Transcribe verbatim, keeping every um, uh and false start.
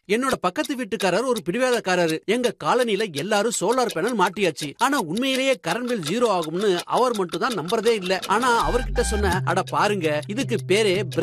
என்னோட பக்கத்து வீட்டுக்காரர் ஒரு பிடிவாதக்காரரு. எங்க காலனில எல்லாரும் சோலார் பேனல் மாட்டியாச்சு. ஆனா உண்மையிலேயே கரண்ட் பில் ஜீரோ ஆகும்னு அவர் மட்டும் தான் நம்புறதே இல்ல. ஆனா அவர்கிட்ட சொன்ன, அட பாருங்க இதுக்கு பேரே